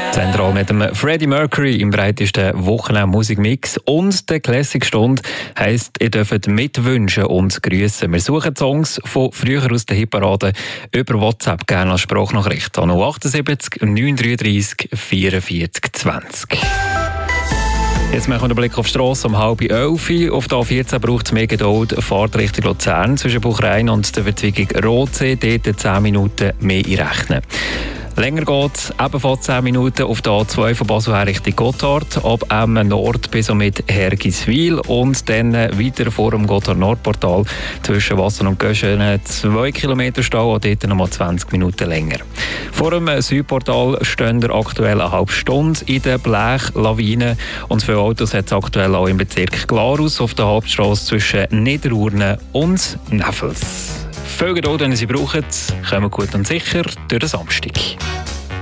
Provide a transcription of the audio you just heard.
Zentral mit dem Freddie Mercury im breitesten Wochenend-Musikmix. Und der Classic-Stunde heisst, ihr dürft mitwünschen und grüssen. Wir suchen Songs von früher aus der Hitparade über WhatsApp, gerne als Sprachnachricht an 078 933 44 20. Jetzt machen wir den Blick auf die Strasse um 10:30. Auf der A14 braucht es mehr Geduld. Fahrt Richtung Luzern zwischen Buchrhein und der Verzweigung Rotsee. Dort 10 Minuten mehr einrechnen. Länger geht es, ebenfalls 10 Minuten auf der A2 von Basel her Richtung Gotthard, ab Nord bis und mit Hergiswil und dann weiter vor dem Gotthard-Nordportal zwischen Wassen und Göschen 2 Kilometer Stau, und dort nochmal 20 Minuten länger. Vor dem Südportal stehen wir aktuell eine halbe Stunde in der Blechlawine, und für Autos hat es aktuell auch im Bezirk Glarus auf der Hauptstrasse zwischen Niederurne und Neffels. Viel Geduld, wenn ihr sie braucht, kommen gut und sicher durch den Samstag.